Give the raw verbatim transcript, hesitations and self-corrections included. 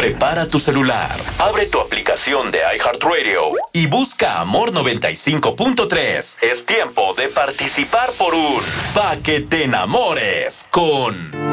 Prepara tu celular, abre tu aplicación de iHeartRadio y busca Amor noventa y cinco punto tres. Es tiempo de participar por un Pa' que te enamores con